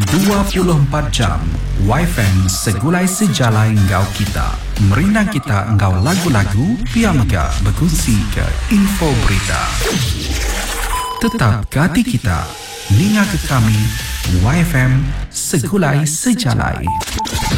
24 jam YFM segulai sejalai ngau kita. Merindang kita ngau lagu-lagu, piamaga berkongsi ke info berita. Tetap ke hati kita, ninga ke kami, YFM segulai sejalai.